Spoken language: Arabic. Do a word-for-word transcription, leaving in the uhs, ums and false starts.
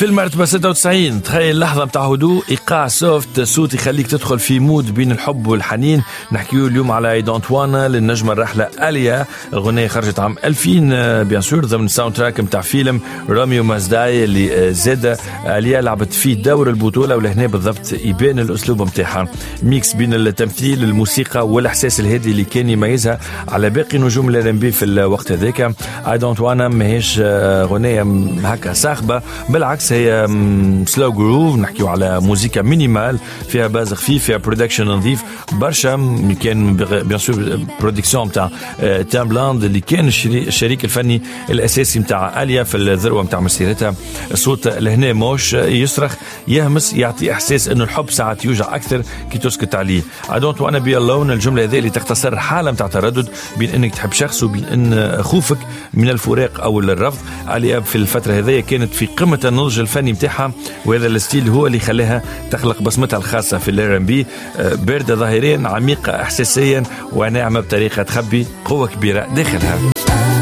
في المرتبة ستة وتسعين. تخيل لحظة متاع هدوء، إيقاع سوفت، صوت يخليك تدخل في مود بين الحب والحنين. نحكيو اليوم على اي دونت وانا للنجمة الرحلة آليا. الغنية خرجت عام ألفين بيان سور ضمن الساوند تراك متاع فيلم روميو مازداي اللي زاد آليا لعبت فيه دور البطولة، ولهنا بالضبط يبان الأسلوب متاعها، ميكس بين التمثيل الموسيقى والإحساس الهادي اللي كان يميزها على باقي نجوم الار ام بي في الوقت هذاك. اي دونت وانا ماهيش غنية هكا صاخبة، بالعكس هي سلو جروف، نحكيو على موسيقى مينيمال فيها باز خفيف، فيها برودكشن نظيف برشا. كان بيان سور برودكسيون نتاع تامبلاند اللي كان الشريك الفني الاساسي نتاع آليا في الذروه نتاع مسيرتها. الصوت لهنا موش يصرخ يهمس، يعطي احساس انه الحب ساعات يوجع اكثر كي تسكت عليه. I don't wanna be alone، الجمله هذه اللي تختصر حاله نتاع تردد بين انك تحب شخص وبين ان خوفك من الفراق او الرفض. آليا في الفتره هذه كانت في قمه النضج الفني نتاعها، وهذا الستيل هو اللي خلاها تخلق بصمتها الخاصه في الار ام بي، بارده ظاهريا، عميقه احساسيا، وناعمه بطريقه تخبي قوه كبيره داخلها.